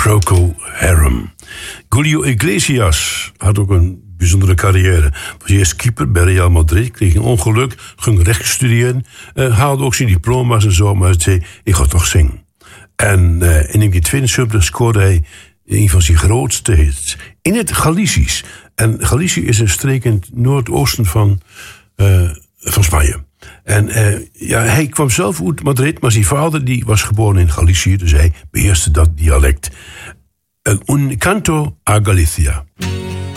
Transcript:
Procol Harum. Julio Iglesias had ook een bijzondere carrière. Was eerst keeper bij Real Madrid, kreeg een ongeluk, ging recht studeren, haalde ook zijn diploma's en zo, maar hij zei, ik ga toch zingen. En in 1972 scoorde hij een van zijn grootste hits in het Galicisch. En Galicië is een streek in het noordoosten van Spanje. En hij kwam zelf uit Madrid, maar zijn vader die was geboren in Galicië, dus hij beheerste dat dialect. Un canto a Galicia.